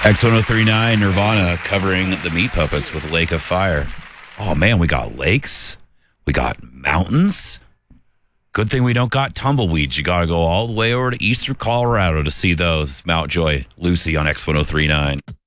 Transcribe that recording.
X1039 Nirvana covering the Meat Puppets with Lake of Fire. Oh man, we got lakes. We got mountains. Good thing we don't got tumbleweeds. You got to go all the way over to eastern Colorado to see those. Mount Joy, Lucy on X1039.